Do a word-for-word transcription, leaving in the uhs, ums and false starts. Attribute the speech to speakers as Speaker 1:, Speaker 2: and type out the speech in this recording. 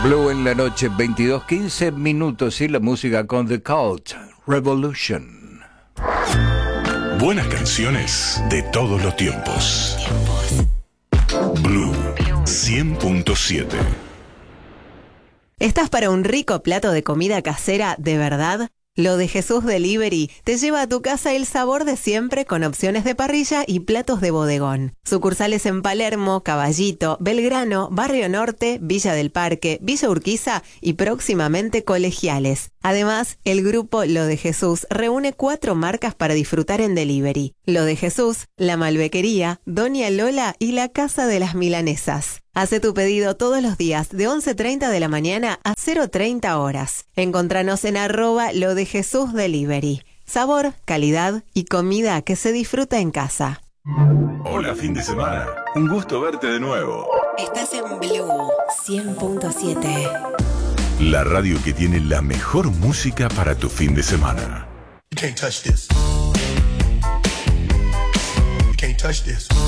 Speaker 1: Blue en la noche, veintidós quince minutos y la música con The Cult, Revolution.
Speaker 2: Buenas canciones de todos los tiempos. Blue cien punto siete.
Speaker 3: ¿Estás para un rico plato de comida casera de verdad? Lo de Jesús Delivery te lleva a tu casa el sabor de siempre con opciones de parrilla y platos de bodegón. Sucursales en Palermo, Caballito, Belgrano, Barrio Norte, Villa del Parque, Villa Urquiza y próximamente Colegiales. Además, el grupo Lo de Jesús reúne cuatro marcas para disfrutar en delivery. Lo de Jesús, La Malbequería, Doña Lola y La Casa de las Milanesas. Hace tu pedido todos los días de once treinta de la mañana a cero treinta horas. Encontranos en arroba Lo de Jesús Delivery. Sabor, calidad y comida que se disfruta en casa.
Speaker 2: Hola, fin de semana. Un gusto verte de nuevo.
Speaker 3: Estás en Blue cien punto siete.
Speaker 2: La radio que tiene la mejor música para tu fin de semana.
Speaker 4: You can't touch this. You can't touch this.